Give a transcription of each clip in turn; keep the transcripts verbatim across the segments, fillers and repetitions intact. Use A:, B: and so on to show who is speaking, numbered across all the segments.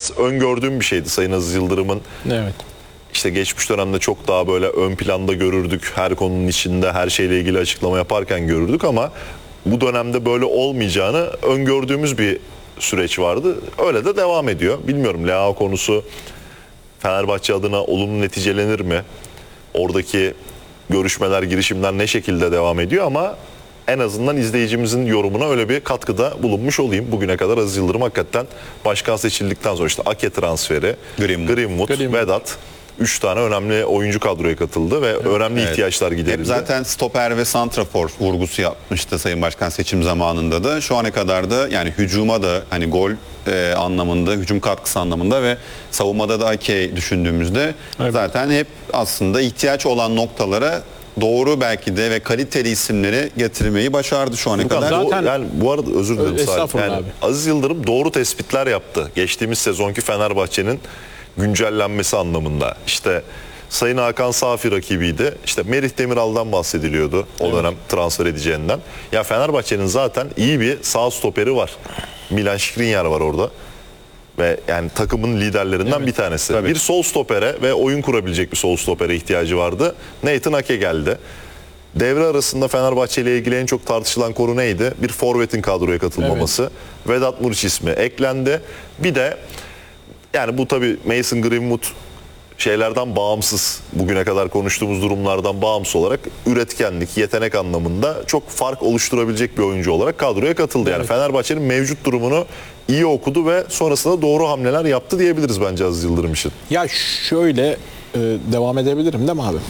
A: biraz öngördüğüm bir şeydi Sayın Aziz Yıldırım'ın.
B: Evet.
A: İşte geçmiş dönemde çok daha böyle ön planda görürdük. Her konunun içinde her şeyle ilgili açıklama yaparken görürdük ama bu dönemde böyle olmayacağını öngördüğümüz bir süreç vardı. Öyle de devam ediyor. Bilmiyorum, Leao konusu Fenerbahçe adına olumlu neticelenir mi? Oradaki görüşmeler, girişimler ne şekilde devam ediyor ama en azından izleyicimizin yorumuna öyle bir katkıda bulunmuş olayım. Bugüne kadar Aziz Yıldırım hakikaten başkan seçildikten sonra işte Ake transferi, Greenwood, Greenwood, Greenwood. Vedat, üç tane önemli oyuncu kadroya katıldı ve evet, önemli evet. ihtiyaçlar giderildi.
C: Hep zaten stoper ve santrafor vurgusu yapmıştı Sayın Başkan seçim zamanında da. Şu ana kadar da yani hücuma da hani gol e, anlamında, hücum katkısı anlamında ve savunmada da Ake düşündüğümüzde evet. zaten hep aslında ihtiyaç olan noktalara doğru belki de ve kaliteli isimleri getirmeyi başardı şu ana kadar.
A: Zaten, yani bu arada özür dilerim
B: Salih. Yani,
A: Aziz Yıldırım doğru tespitler yaptı. Geçtiğimiz sezonki Fenerbahçe'nin güncellenmesi anlamında. İşte Sayın Hakan Safi rakibiydi. İşte Merih Demiral'dan bahsediliyordu o evet. dönem transfer edeceğinden. Ya Fenerbahçe'nin zaten iyi bir sağ stoperi var. Milan Skriniar var orada. Ve yani takımın liderlerinden evet. bir tanesi. Tabii. Bir sol stopere ve oyun kurabilecek bir sol stopere ihtiyacı vardı. Nathan Ake geldi. Devre arasında Fenerbahçe ile ilgili en çok tartışılan konu neydi? Bir forvetin kadroya katılmaması. Evet. Vedat Muriç ismi eklendi. Bir de yani bu tabii Mason Greenwood şeylerden bağımsız, bugüne kadar konuştuğumuz durumlardan bağımsız olarak üretkenlik, yetenek anlamında çok fark oluşturabilecek bir oyuncu olarak kadroya katıldı. Evet. Yani Fenerbahçe'nin mevcut durumunu iyi okudu ve sonrasında doğru hamleler yaptı diyebiliriz bence Aziz Yıldırım için.
B: Ya şöyle e, devam edebilirim değil mi abi?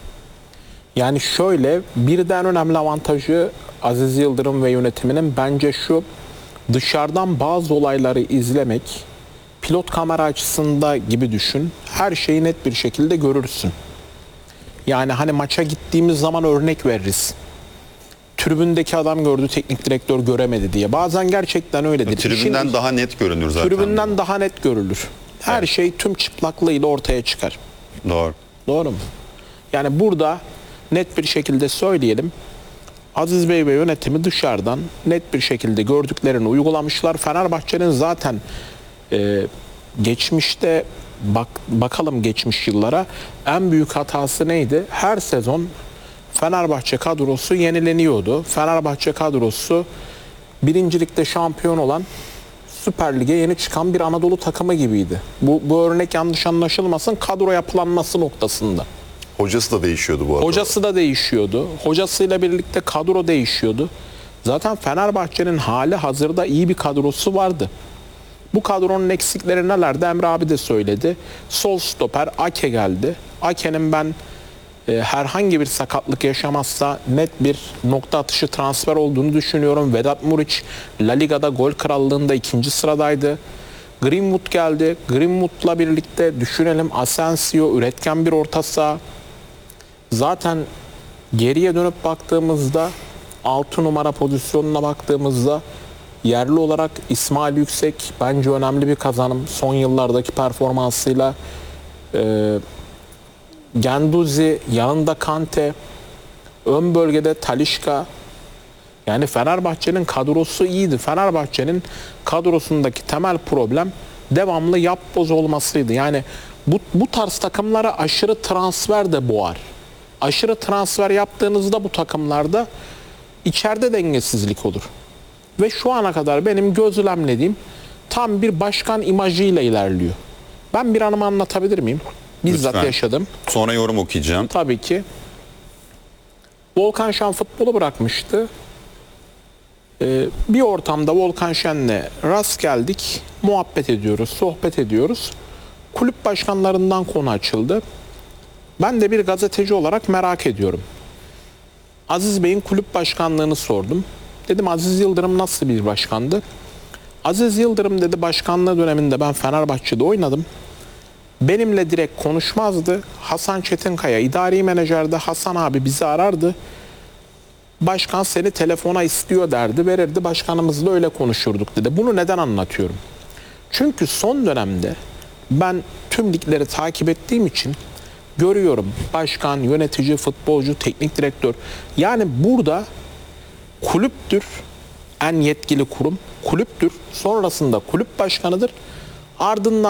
B: Yani şöyle, birden önemli avantajı Aziz Yıldırım ve yönetiminin bence şu: dışarıdan bazı olayları izlemek, pilot kamera açısında gibi düşün. Her şeyi net bir şekilde görürsün. Yani hani maça gittiğimiz zaman örnek veririz. Tribündeki adam gördü, teknik direktör göremedi diye. Bazen gerçekten öyledir.
C: Tribünden İşin, daha net görünür zaten.
B: Tribünden daha net görülür. Her evet. şey tüm çıplaklığıyla ortaya çıkar.
C: Doğru.
B: Doğru mu? Yani burada net bir şekilde söyleyelim. Aziz Bey ve yönetimi dışarıdan net bir şekilde gördüklerini uygulamışlar. Fenerbahçe'nin zaten e, geçmişte bak, bakalım geçmiş yıllara en büyük hatası neydi? Her sezon Fenerbahçe kadrosu yenileniyordu. Fenerbahçe kadrosu birincilikte şampiyon olan, Süper Lig'e yeni çıkan bir Anadolu takımı gibiydi. Bu, bu örnek yanlış anlaşılmasın, kadro yapılanması noktasında.
A: Hocası da değişiyordu bu arada.
B: Hocası da değişiyordu. Hocasıyla birlikte kadro değişiyordu. Zaten Fenerbahçe'nin hali hazırda iyi bir kadrosu vardı. Bu kadronun eksikleri nelerdi? Emre abi de söyledi. Sol stoper Ake geldi. Ake'nin ben e, herhangi bir sakatlık yaşamazsa net bir nokta atışı transfer olduğunu düşünüyorum. Vedat Muriç La Liga'da gol krallığında ikinci sıradaydı. Greenwood geldi. Greenwood'la birlikte düşünelim, Asensio üretken bir orta saha. Zaten geriye dönüp baktığımızda altı numara pozisyonuna baktığımızda yerli olarak İsmail Yüksek bence önemli bir kazanım. Son yıllardaki performansıyla e, Genduzi, yanında Kante, ön bölgede Talisca. Yani Fenerbahçe'nin kadrosu iyiydi. Fenerbahçe'nin kadrosundaki temel problem devamlı yapboz olmasıydı. Yani bu, bu tarz takımlara aşırı transfer de boğar. Aşırı transfer yaptığınızda bu takımlarda içeride dengesizlik olur. Ve şu ana kadar benim gözlemlediğim tam bir başkan imajıyla ilerliyor. Ben bir anımı anlatabilir miyim? Bizzat Lütfen. yaşadım.
C: Sonra yorum okuyacağım.
B: Tabii ki. Volkan Şen futbolu bırakmıştı. Ee, bir ortamda Volkan Şen'le rast geldik. Muhabbet ediyoruz, sohbet ediyoruz. Kulüp başkanlarından konu açıldı. Ben de bir gazeteci olarak merak ediyorum. Aziz Bey'in kulüp başkanlığını sordum. Dedim Aziz Yıldırım nasıl bir başkandı? Aziz Yıldırım dedi, başkanlığı döneminde ben Fenerbahçe'de oynadım. Benimle direkt konuşmazdı. Hasan Çetinkaya idari menajerde, Hasan abi bizi arardı. Başkan seni telefona istiyor derdi, verirdi. Başkanımızla öyle konuşurduk dedi. Bunu neden anlatıyorum? Çünkü son dönemde ben tüm ligleri takip ettiğim için görüyorum. Başkan, yönetici, futbolcu, teknik direktör. Yani burada kulüptür en yetkili kurum. Kulüptür. Sonrasında kulüp başkanıdır. Ardından